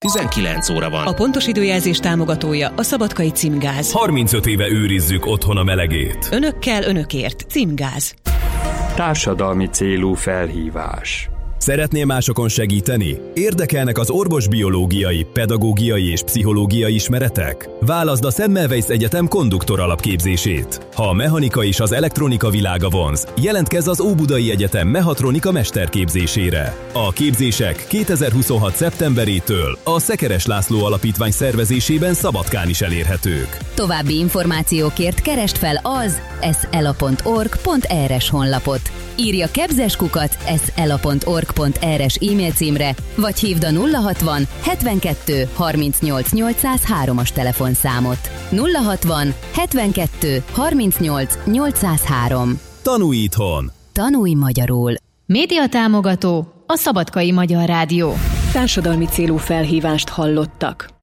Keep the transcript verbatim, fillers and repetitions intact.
tizenkilenc óra van. A pontos időjelzés támogatója a Szabadkai Címgáz. harmincöt éve őrizzük otthon a melegét. Önökkel, önökért. Címgáz. Társadalmi célú felhívás. Szeretnél másokon segíteni? Érdekelnek az orvosbiológiai, pedagógiai és pszichológiai ismeretek? Válaszd a Semmelweis Egyetem konduktor alapképzését. Ha a mechanika és az elektronika világa vonz, jelentkezz az Óbudai Egyetem mehatronika mesterképzésére. A képzések kétezer-huszonhat szeptemberétől a Szekeres László Alapítvány szervezésében Szabadkán is elérhetők. További információkért keresd fel az eszela pont org pont er-es honlapot. Írja kebzeskukat eszela pont org pont er-es e-mail címre, vagy hívd a nulla hatvan hetvenkettő harmincnyolc nyolcszázhárom-as telefonszámot. nulla hatvan hetvenkettő harmincnyolc nyolcszázhárom. Tanulj itthon! Tanulj magyarul! Média támogató a Szabadkai Magyar Rádió. Társadalmi célú felhívást hallottak.